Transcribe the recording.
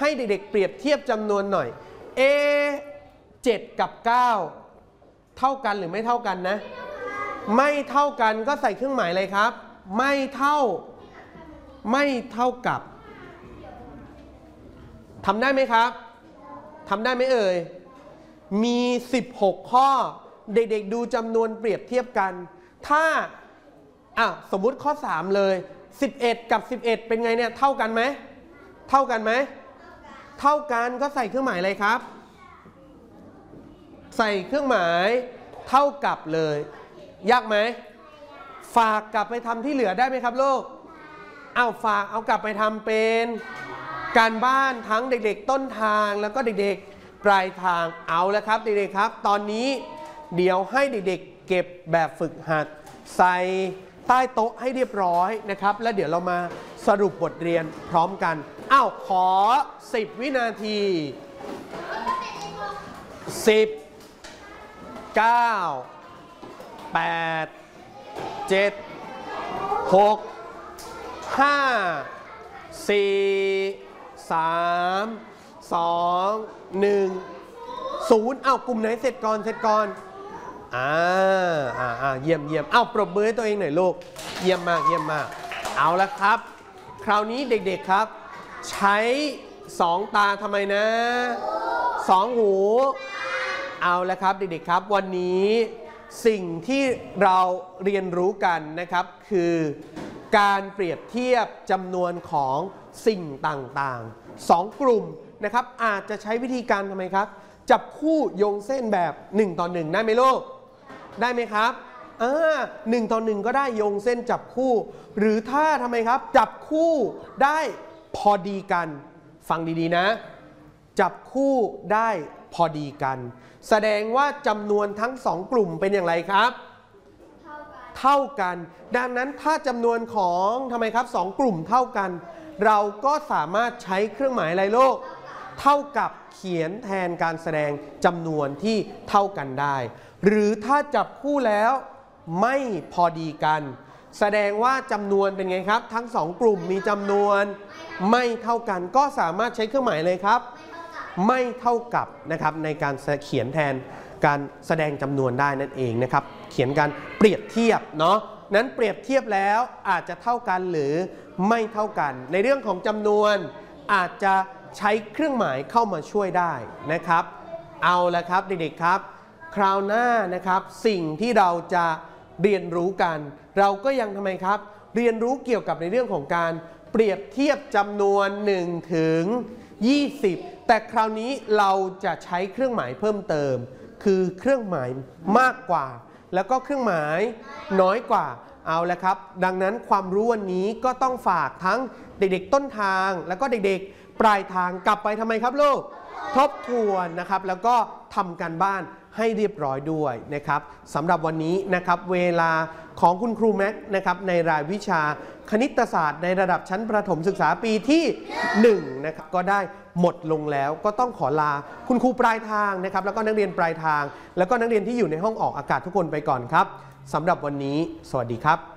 ให้เด็กๆเปรียบเทียบจำนวนหน่อย7 กับ 9เท่ากันหรือไม่เท่ากันนะไม่เท่ากันก็ใส่เครื่องหมายอะไรครับไม่เท่ากับทำได้ไหมครับทำได้ไหมเอ่ยมี16ข้อเด็กๆดูจำนวนเปรียบเทียบกันถ้าสมมุติข้อ3เลย11 กับ 11เป็นไงเนี่ยเท่ากันไหมเท่ากันไหมเท่ากันก็ใส่เครื่องหมายอะไรครับใส่เครื่องหมายเท่ากับเลยยากไหมฝากกลับไปทำที่เหลือได้ไหมครับลูกฝากเอากลับไปทำเป็นการบ้านทั้งเด็กๆต้นทางแล้วก็เด็กๆปลายทางเอาแล้วครับเด็กๆครับตอนนี้เดี๋ยวให้เด็กๆเก็บแบบฝึกหัดใส่ใต้โต๊ะให้เรียบร้อยนะครับแล้วเดี๋ยวเรามาสรุปบทเรียนพร้อมกันขอ10 วินาที10 9 8 7 6 5 4 3 2 1 0กลุ่มไหนเสร็จก่อนเยี่ยมปรบมือให้ตัวเองหน่อยลูกเยี่ยมมากเอาละครับคราวนี้เด็กๆครับใช้2 ตาทำไมนะ2 หูเอาละครับเด็กๆครับวันนี้สิ่งที่เราเรียนรู้กันนะครับคือการเปรียบเทียบจำนวนของสิ่งต่างๆ2 กลุ่มนะครับอาจจะใช้วิธีการทำไมครับจับคู่โยงเส้นแบบ1 ต่อ 1ได้ไหมลูกได้ไหมครับ1 ต่อ 1ก็ได้โยงเส้นจับคู่หรือถ้าทำไมครับจับคู่ได้พอดีกันฟังดีๆนะจับคู่ได้พอดีกันแสดงว่าจำนวนทั้ง2 กลุ่มเป็นอย่างไรครับเท่ากันดังนั้นถ้าจำนวนของทำไมครับ2 กลุ่มเท่ากันเราก็สามารถใช้เครื่องหมายอะไรลูกเท่ากับเขียนแทนการแสดงจำนวนที่เท่ากันได้หรือถ้าจับคู่แล้วไม่พอดีกันแสดงว่าจำนวนเป็นไงครับทั้ง2 กลุ่มมีจำนวนไม่เท่ากันก็สามารถใช้เครื่องหมายเลยครับไม่เท่ากับนะครับในการเขียนแทนการแสดงจำนวนได้นั่นเองนะครับเขียนการเปรียบเทียบเนาะนั้นเปรียบเทียบแล้วอาจจะเท่ากันหรือไม่เท่ากันในเรื่องของจำนวนอาจจะใช้เครื่องหมายเข้ามาช่วยได้นะครับเอาละครับเด็กๆครับคราวหน้านะครับสิ่งที่เราจะเรียนรู้กันเราก็ยังทำไมครับเรียนรู้เกี่ยวกับในเรื่องของการเปรียบเทียบจำนวน1 ถึง 20แต่คราวนี้เราจะใช้เครื่องหมายเพิ่มเติมคือเครื่องหมายมากกว่าแล้วก็เครื่องหมายน้อยกว่าเอาละครับดังนั้นความรู้วันนี้ก็ต้องฝากทั้งเด็กๆต้นทางแล้วก็เด็กๆปลายทางกลับไปทำไมครับลูกทบทวนนะครับแล้วก็ทำการบ้านให้เรียบร้อยด้วยนะครับสำหรับวันนี้นะครับเวลาของคุณครูแม็กนะครับในรายวิชาคณิตศาสตร์ในระดับชั้นประถมศึกษาปีที่1นะครับก็ได้หมดลงแล้วก็ต้องขอลาคุณครูปลายทางนะครับแล้วก็นักเรียนปลายทางแล้วก็นักเรียนที่อยู่ในห้องออกอากาศทุกคนไปก่อนครับสำหรับวันนี้สวัสดีครับ